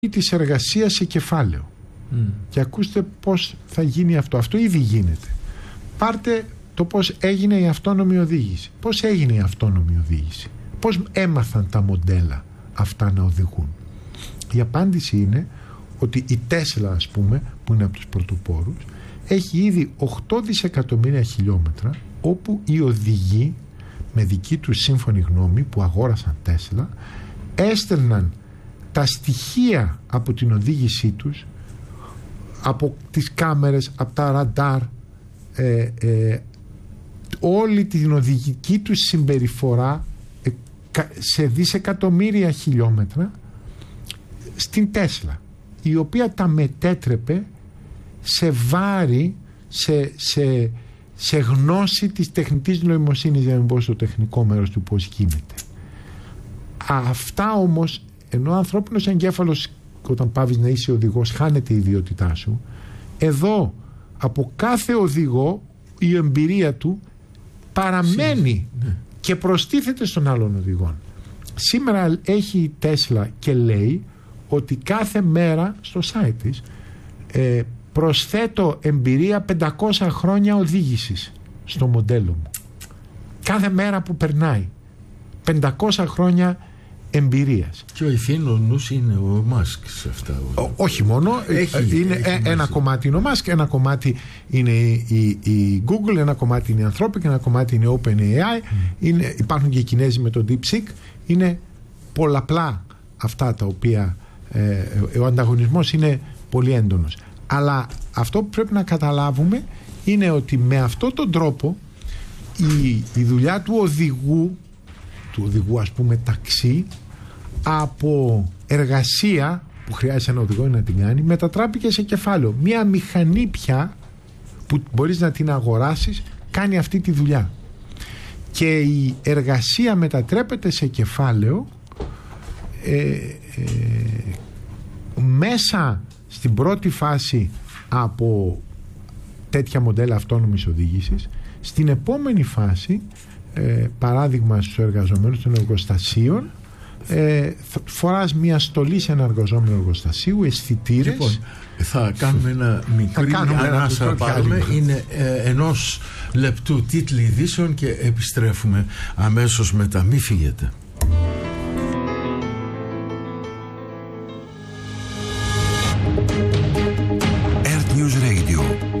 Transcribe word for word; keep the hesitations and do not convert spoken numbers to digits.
της εργασίας σε κεφάλαιο. Mm. Και ακούστε πώς θα γίνει αυτό. Αυτό ήδη γίνεται. Πάρτε το πώς έγινε η αυτόνομη οδήγηση. Πώς έγινε η αυτόνομη οδήγηση. Πώς έμαθαν τα μοντέλα αυτά να οδηγούν. Η απάντηση είναι ότι η Τέσλα, ας πούμε, που είναι από τους πρωτοπόρους, έχει ήδη οκτώ δισεκατομμύρια χιλιόμετρα όπου οι οδηγοί με δική τους σύμφωνη γνώμη που αγόρασαν Τέσλα έστελναν τα στοιχεία από την οδήγησή τους, από τις κάμερες, από τα ραντάρ, ε, ε, όλη την οδηγική τους συμπεριφορά ε, σε δισεκατομμύρια χιλιόμετρα στην Τέσλα, η οποία τα μετέτρεπε σε βάρη, σε, σε, σε γνώση της τεχνητής νοημοσύνης, για να μην πω στο τεχνικό μέρος του πώς γίνεται. Αυτά όμως, ενώ ο ανθρώπινος εγκέφαλος όταν πάβεις να είσαι οδηγός χάνεται η ιδιότητά σου, εδώ από κάθε οδηγό η εμπειρία του παραμένει ναι. και προστίθεται στον άλλον οδηγό. Σήμερα έχει η Τέσλα και λέει ότι κάθε μέρα στο site της ε, προσθέτω εμπειρία πεντακόσια χρόνια οδήγησης στο μοντέλο μου. Κάθε μέρα που περνάει πεντακόσια χρόνια εμπειρίας. Και ο ηθήνος νους είναι ο Μάσκ σε αυτά. Ο, όχι μόνο, έχει, είναι έχει ένα κομμάτι είναι ο Μάσκ, ένα κομμάτι είναι η, η Google, ένα κομμάτι είναι η Anthropic, ένα κομμάτι είναι η OpenAI, mm. είναι, υπάρχουν και οι Κινέζοι με το DeepSeek. Είναι πολλαπλά αυτά τα οποία ε, ο ανταγωνισμός είναι πολύ έντονος. Αλλά αυτό που πρέπει να καταλάβουμε είναι ότι με αυτόν τον τρόπο η, η δουλειά του οδηγού του οδηγού ας πούμε ταξί, από εργασία που χρειάζεται ένα οδηγό να την κάνει, μετατράπηκε σε κεφάλαιο. Μια μηχανή πια που μπορείς να την αγοράσεις κάνει αυτή τη δουλειά, και η εργασία μετατρέπεται σε κεφάλαιο ε, ε, μέσα στην πρώτη φάση από τέτοια μοντέλα αυτόνομης οδήγησης. Στην επόμενη φάση, Ε, παράδειγμα στους εργαζομένους των εργοστασίων, ε, θα μια στολή σε ένα εργαζόμενο εργοστασίου, αισθητήρες. Λοιπόν, θα κάνουμε ένα μικρή ανάσα, πάρουμε, είναι ε, ενός λεπτού τίτλοι ειδήσεων και επιστρέφουμε αμέσως μετά. Μη φύγετε.